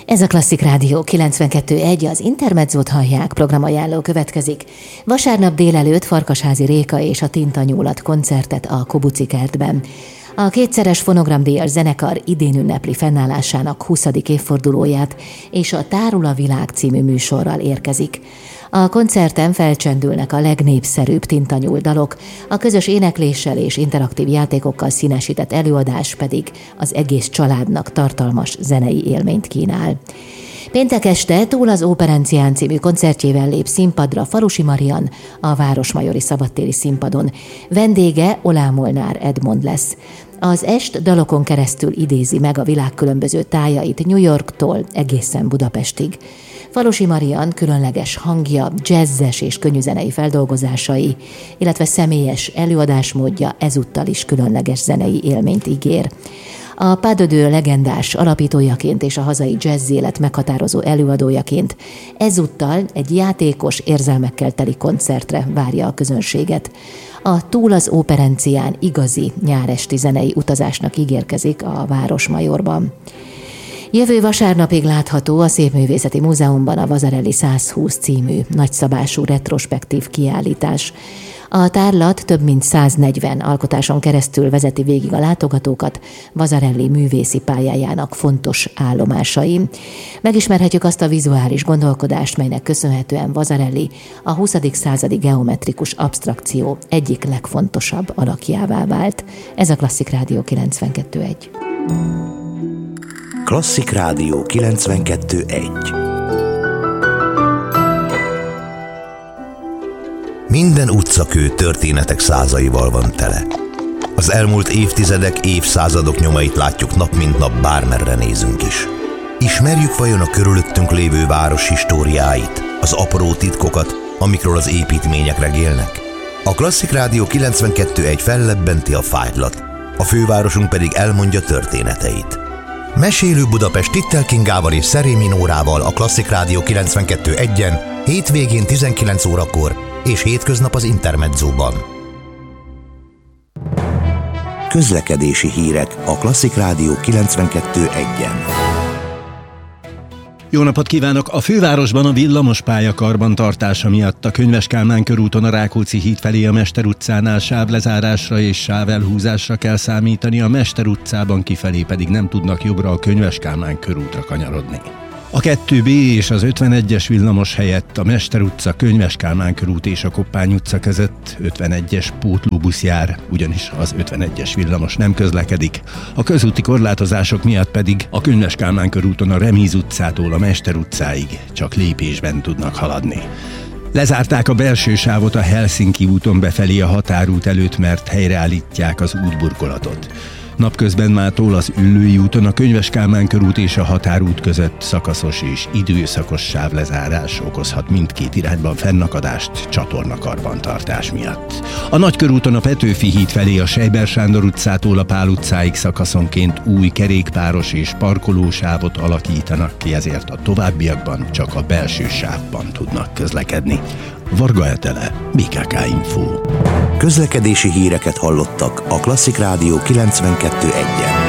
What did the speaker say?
Ez a Klasszik Rádió 92.1, az Intermedzót hallják, programajánló következik. Vasárnap délelőtt Farkasházi Réka és a Tintanyúlat koncertet a Kobuci Kertben. A kétszeres fonogramdíjas zenekar idén ünnepli fennállásának 20. évfordulóját, és a Tárul a világ című műsorral érkezik. A koncerten felcsendülnek a legnépszerűbb tintanyúl dalok, a közös énekléssel és interaktív játékokkal színesített előadás pedig az egész családnak tartalmas zenei élményt kínál. Péntek este Túl az Óperencián című koncertjével lép színpadra Falusi Marian a Városmajori Szabadtéri Színpadon. Vendége Oláh Molnár Edmond lesz. Az est dalokon keresztül idézi meg a világ különböző tájait New Yorktól egészen Budapestig. Falusi Marian különleges hangja, jazzes és könnyűzenei feldolgozásai, illetve személyes előadásmódja ezúttal is különleges zenei élményt ígér. A Pas de Deux legendás alapítójaként és a hazai jazz élet meghatározó előadójaként ezúttal egy játékos, érzelmekkel teli koncertre várja a közönséget. A Túl az Óperencián igazi nyáresti zenei utazásnak ígérkezik a Városmajorban. Jövő vasárnapig látható a Szépművészeti Múzeumban a Vasarely 120 című nagyszabású retrospektív kiállítás. A tárlat több mint 140 alkotáson keresztül vezeti végig a látogatókat Vasarely művészi pályájának fontos állomásai. Megismerhetjük azt a vizuális gondolkodást, melynek köszönhetően Vasarely a 20. századi geometrikus absztrakció egyik legfontosabb alakjává vált. Ez a Klasszik Rádió 92.1. Klasszik Rádió 92.1. Minden utcakő történetek százaival van tele. Az elmúlt évtizedek, évszázadok nyomait látjuk nap mint nap, bármerre nézünk is. Ismerjük vajon a körülöttünk lévő város históriáit, az apró titkokat, amikről az építmények regélnek? A Klasszik Rádió 92.1 fellebbenti a fájtlat, a fővárosunk pedig elmondja történeteit. Mesélő Budapest Tittel Kingával és Szerémi Nórával a Klasszik Rádió 92.1-en, hétvégén 19 órakor és hétköznap az Intermedzóban. Közlekedési hírek a Klasszik Rádió 92.1-en. Jó napot kívánok! A fővárosban a villamospálya karbantartása miatt a Könyves Kálmán körúton a Rákóczi híd felé a Mester utcánál sávlezárásra és sávelhúzásra kell számítani, a Mester utcában kifelé pedig nem tudnak jobbra a Könyves Kálmán körútra kanyarodni. A 2B és az 51-es villamos helyett a Mester utca, Könyves Kálmán körút és a Koppány utca között 51-es pótlóbusz jár, ugyanis az 51-es villamos nem közlekedik. A közúti korlátozások miatt pedig a Könyves Kálmán körúton a Remíz utcától a Mester utcáig csak lépésben tudnak haladni. Lezárták a belső sávot a Helsinki úton befelé a határút előtt, mert helyreállítják az útburkolatot. Napközben mától az Üllői úton a Könyves Kálmán körút és a határút között szakaszos és időszakos sávlezárás okozhat mindkét irányban fennakadást csatornakarbantartás miatt. A Nagykörúton a Petőfi híd felé a Sejber Sándor utcától a Pál utcáig szakaszonként új kerékpáros és parkolósávot alakítanak ki, ezért a továbbiakban csak a belső sávban tudnak közlekedni. Varga Etele, BKK Info. Közlekedési híreket hallottak a Klasszik Rádió 92.1-en.